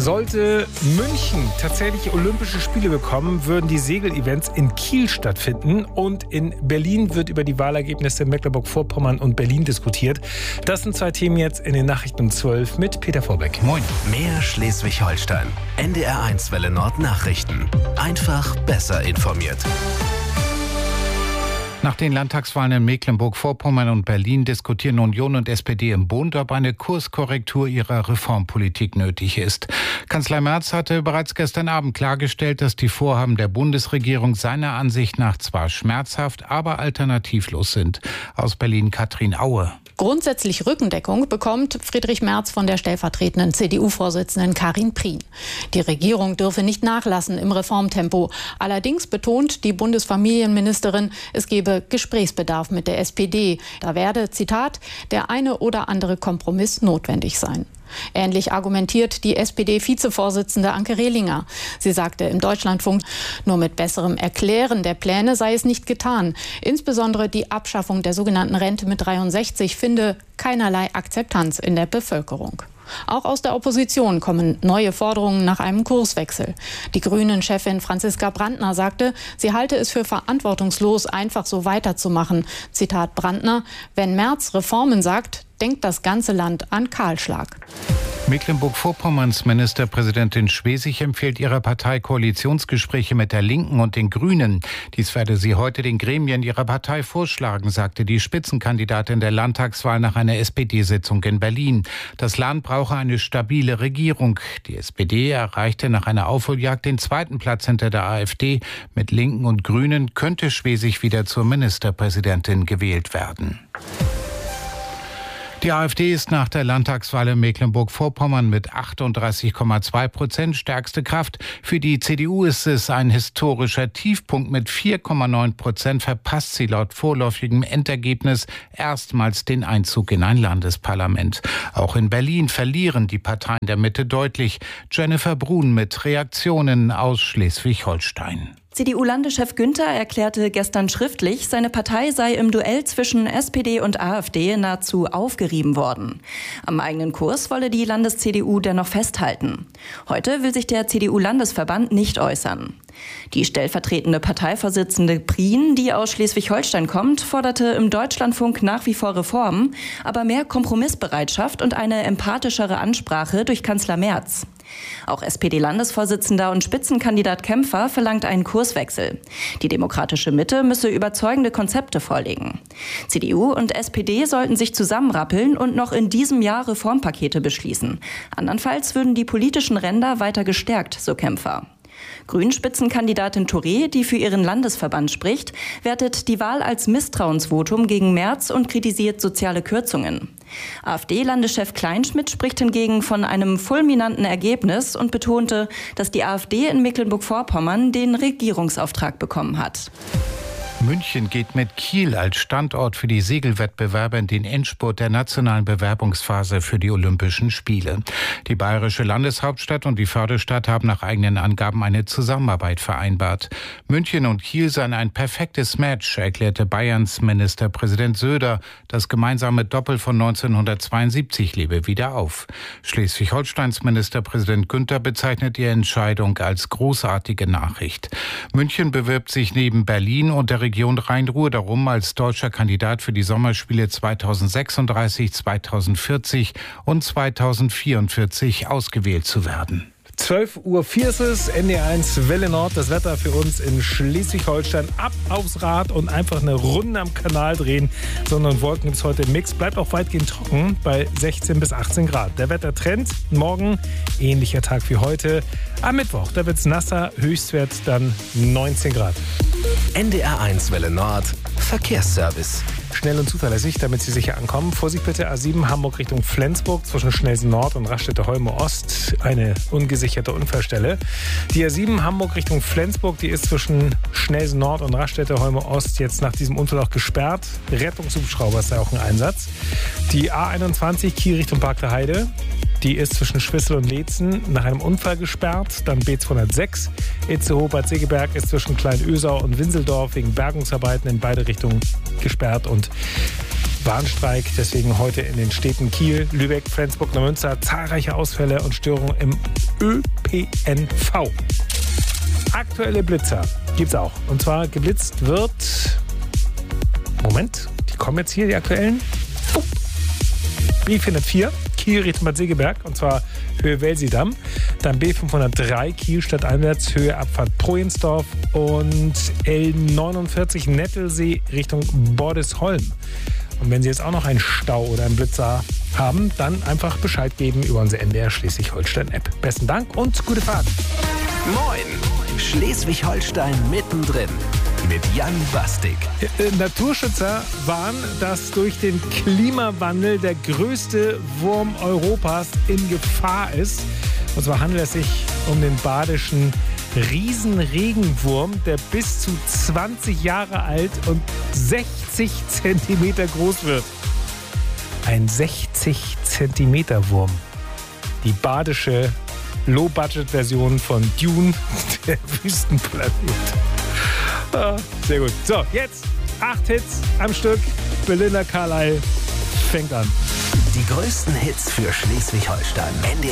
Sollte München tatsächlich Olympische Spiele bekommen, würden die Segel-Events in Kiel stattfinden. Und in Berlin wird über die Wahlergebnisse in Mecklenburg-Vorpommern und Berlin diskutiert. Das sind zwei Themen jetzt in den Nachrichten um 12 mit Peter Vorbeck. Moin. Mehr Schleswig-Holstein. NDR1 Welle Nord Nachrichten. Einfach besser informiert. Nach den Landtagswahlen in Mecklenburg-Vorpommern und Berlin diskutieren Union und SPD im Bund, ob eine Kurskorrektur ihrer Reformpolitik nötig ist. Kanzler Merz hatte bereits gestern Abend klargestellt, dass die Vorhaben der Bundesregierung seiner Ansicht nach zwar schmerzhaft, aber alternativlos sind. Aus Berlin Katrin Aue. Grundsätzlich Rückendeckung bekommt Friedrich Merz von der stellvertretenden CDU-Vorsitzenden Karin Prien. Die Regierung dürfe nicht nachlassen im Reformtempo. Allerdings betont die Bundesfamilienministerin, es gebe Gesprächsbedarf mit der SPD. Da werde, Zitat, der eine oder andere Kompromiss notwendig sein. Ähnlich argumentiert die SPD-Vizevorsitzende Anke Rehlinger. Sie sagte im Deutschlandfunk, nur mit besserem Erklären der Pläne sei es nicht getan. Insbesondere die Abschaffung der sogenannten Rente mit 63 finde keinerlei Akzeptanz in der Bevölkerung. Auch aus der Opposition kommen neue Forderungen nach einem Kurswechsel. Die Grünen-Chefin Franziska Brandner sagte, sie halte es für verantwortungslos, einfach so weiterzumachen. Zitat Brandner: Wenn Merz Reformen sagt, denkt das ganze Land an Kahlschlag. Mecklenburg-Vorpommerns Ministerpräsidentin Schwesig empfiehlt ihrer Partei Koalitionsgespräche mit der Linken und den Grünen. Dies werde sie heute den Gremien ihrer Partei vorschlagen, sagte die Spitzenkandidatin der Landtagswahl nach einer SPD-Sitzung in Berlin. Das Land brauche eine stabile Regierung. Die SPD erreichte nach einer Aufholjagd den zweiten Platz hinter der AfD. Mit Linken und Grünen könnte Schwesig wieder zur Ministerpräsidentin gewählt werden. Die AfD ist nach der Landtagswahl in Mecklenburg-Vorpommern mit 38,2% stärkste Kraft. Für die CDU ist es ein historischer Tiefpunkt. Mit 4,9% verpasst sie laut vorläufigem Endergebnis erstmals den Einzug in ein Landesparlament. Auch in Berlin verlieren die Parteien der Mitte deutlich. Jennifer Brun mit Reaktionen aus Schleswig-Holstein. CDU-Landeschef Günther erklärte gestern schriftlich, seine Partei sei im Duell zwischen SPD und AfD nahezu aufgerieben worden. Am eigenen Kurs wolle die Landes-CDU dennoch festhalten. Heute will sich der CDU-Landesverband nicht äußern. Die stellvertretende Parteivorsitzende Prien, die aus Schleswig-Holstein kommt, forderte im Deutschlandfunk nach wie vor Reformen, aber mehr Kompromissbereitschaft und eine empathischere Ansprache durch Kanzler Merz. Auch SPD-Landesvorsitzender und Spitzenkandidat Kämpfer verlangt einen Kurswechsel. Die demokratische Mitte müsse überzeugende Konzepte vorlegen. CDU und SPD sollten sich zusammenrappeln und noch in diesem Jahr Reformpakete beschließen. Andernfalls würden die politischen Ränder weiter gestärkt, so Kämpfer. Grünen-Spitzenkandidatin Touré, die für ihren Landesverband spricht, wertet die Wahl als Misstrauensvotum gegen Merz und kritisiert soziale Kürzungen. AfD-Landeschef Kleinschmidt spricht hingegen von einem fulminanten Ergebnis und betonte, dass die AfD in Mecklenburg-Vorpommern den Regierungsauftrag bekommen hat. München geht mit Kiel als Standort für die Segelwettbewerbe in den Endspurt der nationalen Bewerbungsphase für die Olympischen Spiele. Die bayerische Landeshauptstadt und die Förderstadt haben nach eigenen Angaben eine Zusammenarbeit vereinbart. München und Kiel seien ein perfektes Match, erklärte Bayerns Ministerpräsident Söder. Das gemeinsame Doppel von 1972 lebe wieder auf. Schleswig-Holsteins Ministerpräsident Günther bezeichnet die Entscheidung als großartige Nachricht. München bewirbt sich neben Berlin und der Region Rhein-Ruhr darum, als deutscher Kandidat für die Sommerspiele 2036, 2040 und 2044 ausgewählt zu werden. 12:04 Uhr ist es, NDR1 Welle Nord, das Wetter für uns in Schleswig-Holstein. Ab aufs Rad und einfach eine Runde am Kanal drehen. Sonne und Wolken gibt es heute im Mix. Bleibt auch weitgehend trocken bei 16 bis 18 Grad. Der Wettertrend morgen, ähnlicher Tag wie heute. Am Mittwoch, da wird es nasser, Höchstwert dann 19 Grad. NDR1 Welle Nord, Verkehrsservice. Schnell und zuverlässig, damit Sie sicher ankommen. Vorsicht bitte, A7 Hamburg Richtung Flensburg zwischen Schnelsen Nord und Raststätte-Holme Ost. Eine ungesicherte Unfallstelle. Die A7 Hamburg Richtung Flensburg, die ist zwischen Schnelsen Nord und Raststätte-Holme Ost jetzt nach diesem Unfall auch gesperrt. Rettungshubschrauber ist da auch ein Einsatz. Die A21 Kiel Richtung Park der Heide. Die ist zwischen Schwissel und Leetzen nach einem Unfall gesperrt. Dann B206. Itzehoe-Bad Segeberg ist zwischen Kleinösau und Winseldorf wegen Bergungsarbeiten in beide Richtungen gesperrt. Und Warnstreik. Deswegen heute in den Städten Kiel, Lübeck, Flensburg, Neumünster zahlreiche Ausfälle und Störungen im ÖPNV. Aktuelle Blitzer gibt's auch. Und zwar geblitzt wird... Moment, die kommen jetzt hier, die aktuellen. B404, Kiel Richtung Bad Segeberg, und zwar Höhe Welsidamm. Dann B503, Kiel stadteinwärts, Höhe Abfahrt Projensdorf. Und L49 Nettelsee Richtung Bordesholm. Und wenn Sie jetzt auch noch einen Stau oder einen Blitzer haben, dann einfach Bescheid geben über unsere NDR Schleswig-Holstein-App. Besten Dank und gute Fahrt. Moin! Schleswig-Holstein mittendrin mit Jan Bastik. Naturschützer warnen, dass durch den Klimawandel der größte Wurm Europas in Gefahr ist. Und zwar handelt es sich um den badischen Riesenregenwurm, der bis zu 20 Jahre alt und 60 Zentimeter groß wird. Ein 60 Zentimeter Wurm. Die badische Low-Budget-Version von Dune, der Wüstenplanet. Ah, sehr gut. So, jetzt 8 Hits am Stück. Belinda Carlisle fängt an. Die größten Hits für Schleswig-Holstein. NDR